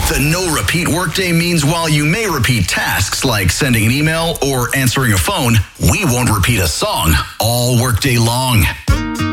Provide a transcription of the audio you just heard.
The no repeat workday means while you may repeat tasks like sending an email or answering a phone, we won't repeat a song all workday long.